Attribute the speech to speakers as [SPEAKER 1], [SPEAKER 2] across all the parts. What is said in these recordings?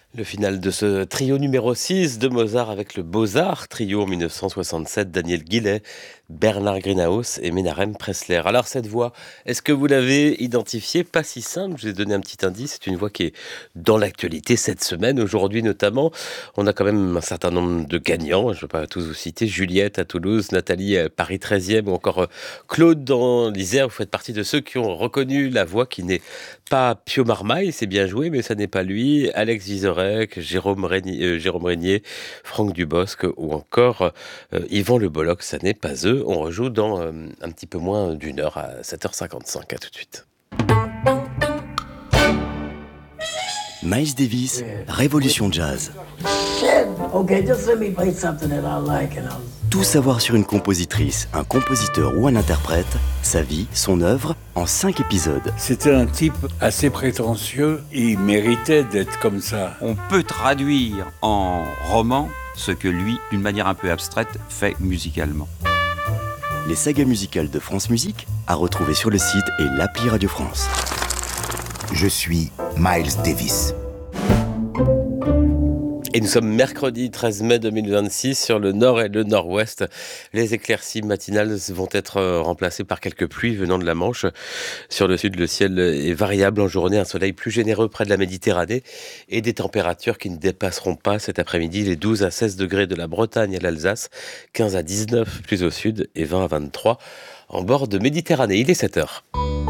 [SPEAKER 1] Le final de ce trio numéro 6 de Mozart avec le Beaux-Arts trio en 1967, Daniel Gillet, Bernard Greenhouse et Menachem Pressler. Alors cette voix, est-ce que vous l'avez identifiée? Pas si simple, je vous ai donné un petit indice, c'est une voix qui est dans l'actualité cette semaine, aujourd'hui notamment. On a quand même un certain nombre de gagnants, je ne vais pas tous vous citer, Juliette à Toulouse, Nathalie à Paris 13e ou encore Claude dans l'Isère. Vous faites partie de ceux qui ont reconnu la voix qui n'est pas Pio Marmaille, c'est bien joué, mais ça n'est pas lui. Alex Vizorek, Jérôme Régnier, Franck Dubosc ou encore Yvan Le Bolloc, ça n'est pas eux. On rejoue dans un petit peu moins d'une heure à 7h55. À tout de suite.
[SPEAKER 2] Miles Davis, Révolution Jazz.
[SPEAKER 3] Okay, just let me play something that I like and I'll...
[SPEAKER 2] Tout savoir sur une compositrice, un compositeur ou un interprète, sa vie, son œuvre, en 5 épisodes.
[SPEAKER 4] C'était un type assez prétentieux, il méritait d'être comme ça.
[SPEAKER 5] On peut traduire en roman ce que lui, d'une manière un peu abstraite, fait musicalement.
[SPEAKER 2] Les sagas musicales de France Musique, à retrouver sur le site et l'appli Radio France.
[SPEAKER 6] Je suis Miles Davis.
[SPEAKER 1] Et nous sommes mercredi 13 mai 2026 sur le nord et le nord-ouest. Les éclaircies matinales vont être remplacées par quelques pluies venant de la Manche. Sur le sud, le ciel est variable en journée, un soleil plus généreux près de la Méditerranée et des températures qui ne dépasseront pas cet après-midi les 12 à 16 degrés de la Bretagne à l'Alsace, 15 à 19 plus au sud et 20 à 23 en bord de Méditerranée. Il est 7h.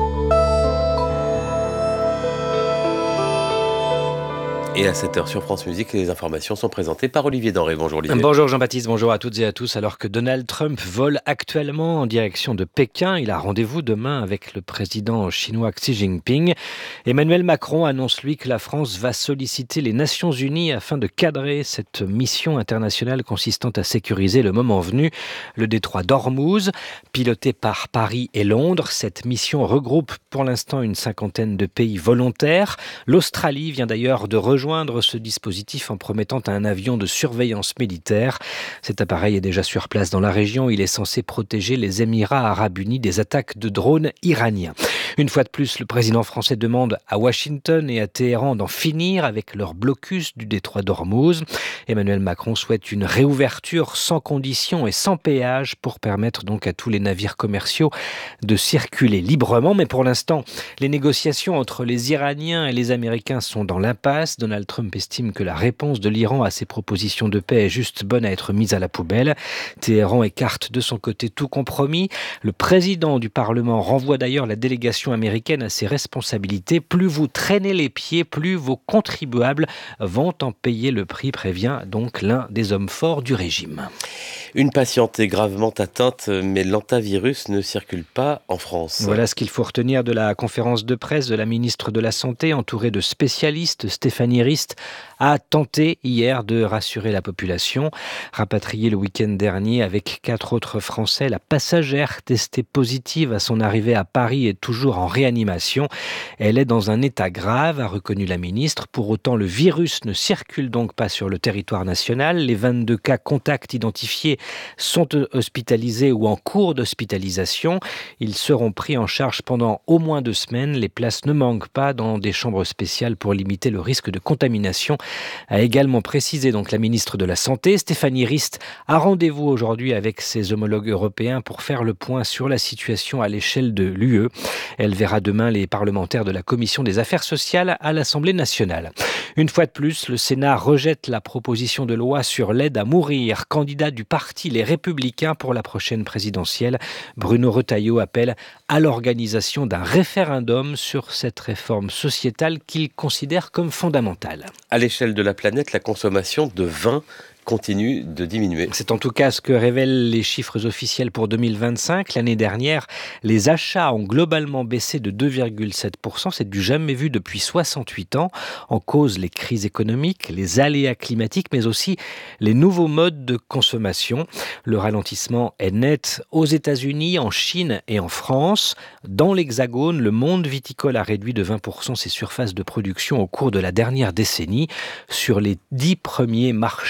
[SPEAKER 1] Et à 7h sur France Musique, les informations sont présentées par Olivier Denré. Bonjour Olivier.
[SPEAKER 7] Bonjour Jean-Baptiste, bonjour à toutes et à tous. Alors que Donald Trump vole actuellement en direction de Pékin, il a rendez-vous demain avec le président chinois Xi Jinping. Emmanuel Macron annonce lui que la France va solliciter les Nations Unies afin de cadrer cette mission internationale consistant à sécuriser le moment venu le détroit d'Ormuz. Pilotée par Paris et Londres, cette mission regroupe pour l'instant une cinquantaine de pays volontaires. L'Australie vient d'ailleurs de rejoindre ce dispositif en promettant un avion de surveillance militaire. Cet appareil est déjà sur place dans la région. Il est censé protéger les Émirats arabes unis des attaques de drones iraniens. Une fois de plus, le président français demande à Washington et à Téhéran d'en finir avec leur blocus du détroit d'Ormuz. Emmanuel Macron souhaite une réouverture sans condition et sans péage pour permettre donc à tous les navires commerciaux de circuler librement. Mais pour l'instant, les négociations entre les Iraniens et les Américains sont dans l'impasse. Donald Trump estime que la réponse de l'Iran à ses propositions de paix est juste bonne à être mise à la poubelle. Téhéran écarte de son côté tout compromis. Le président du Parlement renvoie d'ailleurs la délégation américaine à ses responsabilités. Plus vous traînez les pieds, plus vos contribuables vont en payer le prix, prévient donc l'un des hommes forts du régime.
[SPEAKER 1] Une patiente est gravement atteinte, mais l'antivirus ne circule pas en France.
[SPEAKER 7] Voilà ce qu'il faut retenir de la conférence de presse de la ministre de la Santé, entourée de spécialistes. Stéphanie Rist a tenté hier de rassurer la population. Rapatriée le week-end dernier avec 4 autres Français, la passagère testée positive à son arrivée à Paris est toujours en réanimation. Elle est dans un état grave, a reconnu la ministre. Pour autant, le virus ne circule donc pas sur le territoire national. Les 22 cas contacts identifiés sont hospitalisés ou en cours d'hospitalisation. Ils seront pris en charge pendant au moins 2 semaines. Les places ne manquent pas dans des chambres spéciales pour limiter le risque de contamination, a également précisé donc la ministre de la Santé. Stéphanie Rist a rendez-vous aujourd'hui avec ses homologues européens pour faire le point sur la situation à l'échelle de l'UE. Elle verra demain les parlementaires de la Commission des Affaires sociales à l'Assemblée nationale. Une fois de plus, le Sénat rejette la proposition de loi sur l'aide à mourir. Candidat du parti Les Républicains pour la prochaine présidentielle, Bruno Retailleau appelle à l'organisation d'un référendum sur cette réforme sociétale qu'il considère comme fondamentale.
[SPEAKER 1] À l'échelle de la planète, la consommation de vin continue de diminuer.
[SPEAKER 7] C'est en tout cas ce que révèlent les chiffres officiels pour 2025. L'année dernière, les achats ont globalement baissé de 2,7%. C'est du jamais vu depuis 68 ans. En cause, les crises économiques, les aléas climatiques, mais aussi les nouveaux modes de consommation. Le ralentissement est net aux États-Unis, en Chine et en France. Dans l'Hexagone, le monde viticole a réduit de 20% ses surfaces de production au cours de la dernière décennie. Sur les 10 premiers marchés du vin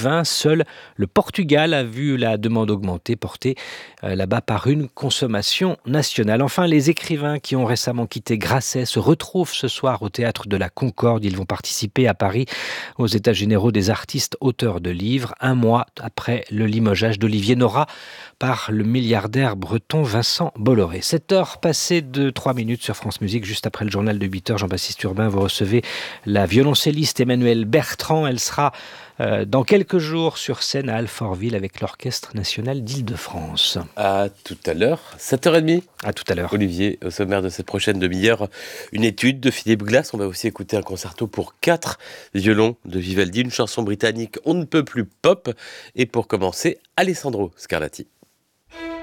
[SPEAKER 7] 2020. Seul le Portugal a vu la demande augmenter, portée là-bas par une consommation nationale. Enfin, les écrivains qui ont récemment quitté Grasset se retrouvent ce soir au Théâtre de la Concorde. Ils vont participer à Paris aux États généraux des artistes auteurs de livres, un mois après le limogeage d'Olivier Nora par le milliardaire breton Vincent Bolloré. 7h passées de 3 minutes sur France Musique. Juste après le journal de 8h, Jean-Baptiste Urbain, vous recevez la violoncelliste Emmanuelle Bertrand. Elle sera dans quelques jours sur scène à Alfortville avec l'Orchestre national d'Île-de-France.
[SPEAKER 1] À tout à l'heure, 7h30.
[SPEAKER 7] À tout à l'heure.
[SPEAKER 1] Olivier, au sommaire de cette prochaine demi-heure, une étude de Philippe Glass. On va aussi écouter un concerto pour 4 violons de Vivaldi, une chanson britannique on ne peut plus pop. Et pour commencer, Alessandro Scarlatti.